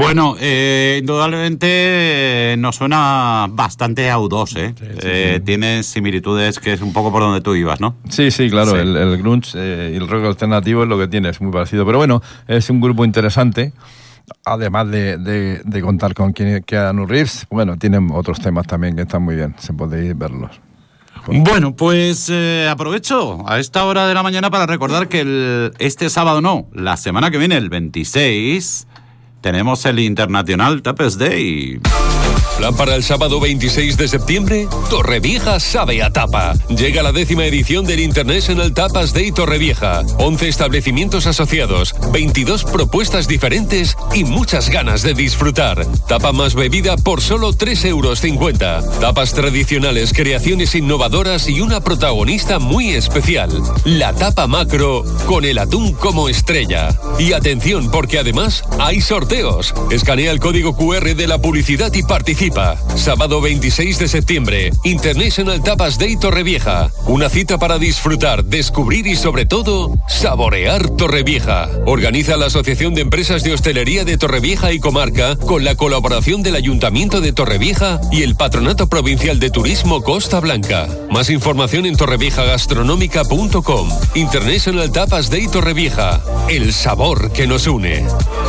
Bueno, indudablemente nos suena bastante a U2, ¿eh? Sí. Tiene similitudes, que es un poco por donde tú ibas, ¿no? Sí, claro, sí. El grunge y el rock alternativo es lo que tiene, es muy parecido. Pero bueno, es un grupo interesante, además de contar con Keanu Reeves. Bueno, tienen otros temas también que están muy bien, se podéis verlos. Bueno, pues aprovecho a esta hora de la mañana para recordar que este sábado la semana que viene, el 26... tenemos el International Tapas Day. Plan para el sábado 26 de septiembre, Torrevieja sabe a tapa. Llega la 10ª edición del International Tapas Day Torrevieja. 11 establecimientos asociados, 22 propuestas diferentes y muchas ganas de disfrutar. Tapa más bebida por solo 3,50 euros. Tapas tradicionales, creaciones innovadoras y una protagonista muy especial. La tapa macro con el atún como estrella. Y atención, porque además hay sorteos. Escanea el código QR de la publicidad y participa. Sábado 26 de septiembre, International Tapas Day Torrevieja. Una cita para disfrutar, descubrir y sobre todo, saborear Torrevieja. Organiza la Asociación de Empresas de Hostelería de Torrevieja y Comarca con la colaboración del Ayuntamiento de Torrevieja y el Patronato Provincial de Turismo Costa Blanca. Más información en torreviejagastronómica.com. International Tapas Day Torrevieja. El sabor que nos une.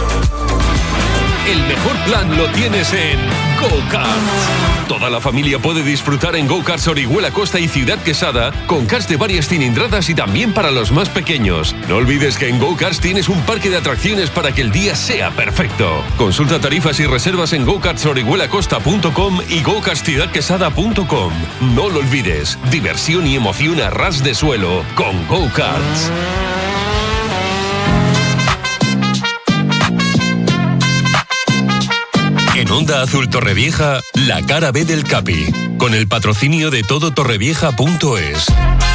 El mejor plan lo tienes en Go-Karts. Toda la familia puede disfrutar en Go-Karts Orihuela Costa y Ciudad Quesada con karts de varias cilindradas y también para los más pequeños. No olvides que en Go-Karts tienes un parque de atracciones para que el día sea perfecto. Consulta tarifas y reservas en gokartsorihuelacosta.com y gokartsciudadquesada.com. No lo olvides, diversión y emoción a ras de suelo con Go-Karts. En Onda Azul Torrevieja, la cara B del Capi, con el patrocinio de todotorrevieja.es.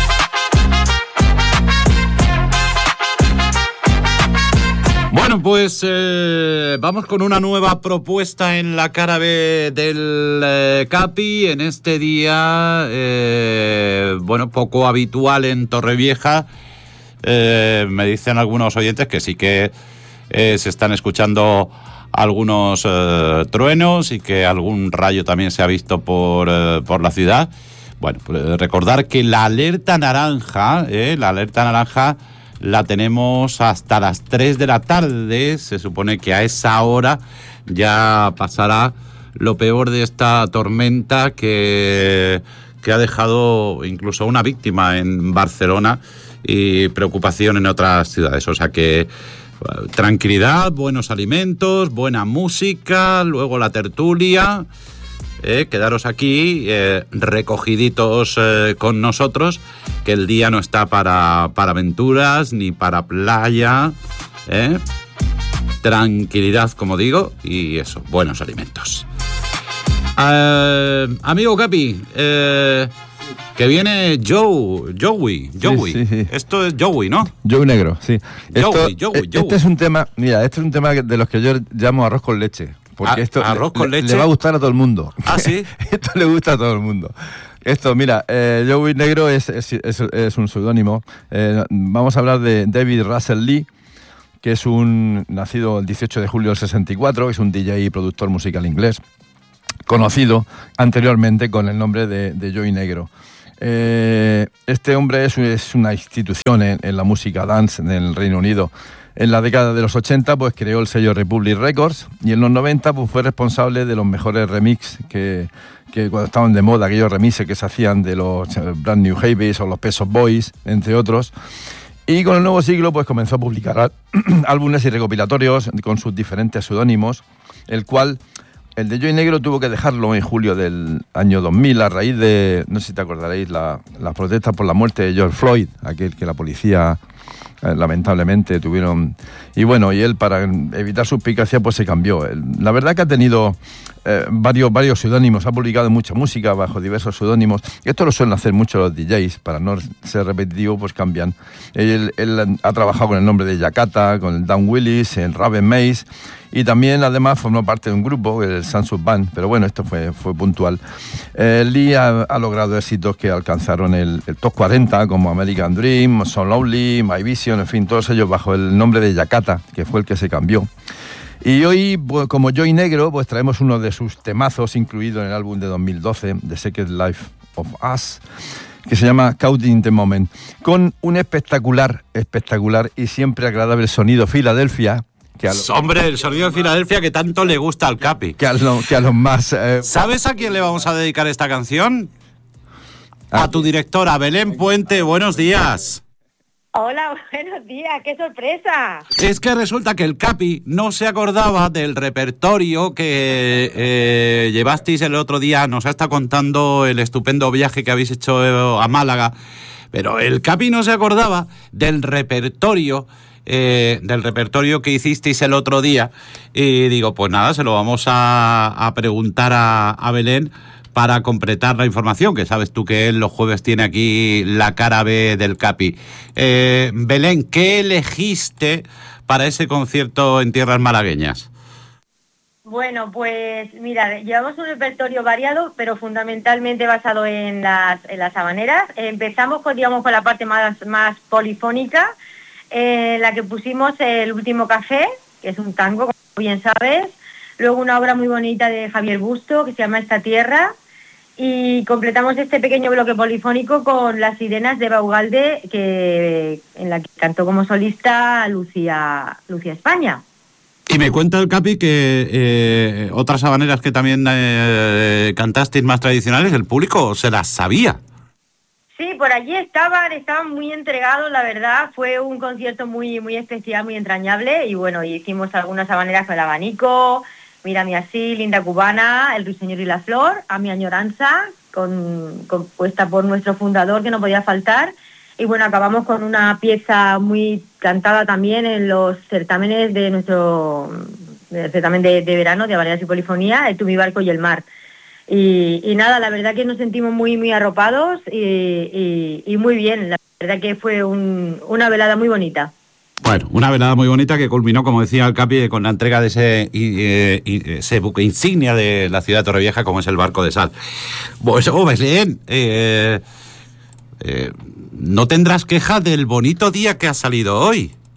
Bueno, pues vamos con una nueva propuesta en la cara B del Capi en este día, poco habitual en Torrevieja. Me dicen algunos oyentes que sí que se están escuchando algunos truenos y que algún rayo también se ha visto por la ciudad. Bueno, pues recordar que la alerta naranja la tenemos hasta las 3 de la tarde. Se supone que a esa hora ya pasará lo peor de esta tormenta que ha dejado incluso una víctima en Barcelona y preocupación en otras ciudades. O sea que tranquilidad, buenos alimentos, buena música, luego la tertulia. Quedaros aquí recogiditos con nosotros, que el día no está para aventuras ni para playa. Tranquilidad, como digo, y eso, buenos alimentos. Amigo Capi, que viene Joey. Sí. Esto es Joey, ¿no? Joey Negro, sí. Joey. Este es un tema de los que yo llamo arroz con leche. Porque esto arroz con leche le va a gustar a todo el mundo. ¿Ah, sí? Esto le gusta a todo el mundo. Esto, mira, Joey Negro es un seudónimo. Vamos a hablar de David Russell Lee, que es nacido el 18 de julio del 64, es un DJ y productor musical inglés, conocido anteriormente con el nombre de Joey Negro. Este hombre es una institución en la música dance en el Reino Unido. En la década de los 80 pues creó el sello Republic Records y en los 90 pues fue responsable de los mejores remixes que cuando estaban de moda, aquellos remixes que se hacían de los Brand New Heavies o los Pet Shop Boys, entre otros. Y con el nuevo siglo pues comenzó a publicar álbumes y recopilatorios con sus diferentes seudónimos, el de Joey Negro tuvo que dejarlo en julio del año 2000 a raíz de, no sé si te acordaréis, las protestas por la muerte de George Floyd, aquel que la policía lamentablemente tuvieron. Y bueno, y él, para evitar suspicacia, pues se cambió. La verdad que ha tenido varios seudónimos, ha publicado mucha música bajo diversos seudónimos. Esto lo suelen hacer mucho los DJs, para no ser repetitivo, pues cambian. Él ha trabajado con el nombre de Yakata, con el Dan Willis, el Raven Mace, y también además formó parte de un grupo, el Sunset Band, pero bueno, esto fue puntual. Lee ha logrado éxitos que alcanzaron el Top 40, como American Dream, So Lonely, My Vision, en fin, todos ellos bajo el nombre de Yakata, que fue el que se cambió. Y hoy, pues, como Joy Negro, pues traemos uno de sus temazos incluido en el álbum de 2012, The Secret Life of Us, que se llama Caught in the Moment, con un espectacular y siempre agradable sonido Filadelfia. Hombre, el sonido de Filadelfia que tanto le gusta al Capi. Que a los más... ¿Sabes a quién le vamos a dedicar esta canción? A tu directora, Belén Puente. Buenos días. Hola, buenos días, qué sorpresa. Es que resulta que el Capi no se acordaba del repertorio que llevasteis el otro día. Nos ha estado contando el estupendo viaje que habéis hecho a Málaga, pero el Capi no se acordaba del repertorio que hicisteis el otro día. Y digo, pues nada, se lo vamos a preguntar a Belén para completar la información, que sabes tú que él los jueves tiene aquí la cara B del Capi. Belén, ¿qué elegiste para ese concierto en tierras malagueñas? Bueno, pues mira, llevamos un repertorio variado, pero fundamentalmente basado en las habaneras. Empezamos con la parte más polifónica, en la que pusimos El último café, que es un tango, como bien sabes. Luego una obra muy bonita de Javier Busto, que se llama Esta tierra. Y completamos este pequeño bloque polifónico con Las sirenas de Eva Ugalde, en la que cantó como solista Lucía España. Y me cuenta el Capi que otras habaneras que también cantasteis más tradicionales, el público se las sabía. Sí, por allí estaban muy entregados, la verdad. Fue un concierto muy, muy especial, muy entrañable. Y bueno, hicimos algunas habaneras con el abanico, Mírame así, Linda Cubana, El ruiseñor y la flor, A mi añoranza, compuesta por nuestro fundador, que no podía faltar. Y bueno, acabamos con una pieza muy cantada también en los certámenes de nuestro certamen de verano de habaneras y polifonía, El tú, mi barco y el mar. Y nada, la verdad que nos sentimos muy, muy arropados y muy bien. La verdad que fue una velada muy bonita. Bueno, una velada muy bonita que culminó, como decía el Capi, con la entrega de ese buque insignia de la ciudad de Torrevieja, como es el Barco de Sal. Pues, Belén, no tendrás queja del bonito día que ha salido hoy.